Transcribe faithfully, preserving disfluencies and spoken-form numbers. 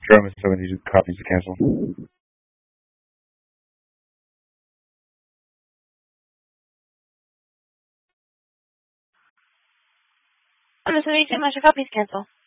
Sure, I'm assuming these copies to cancel. I'm assuming too much copies cancel.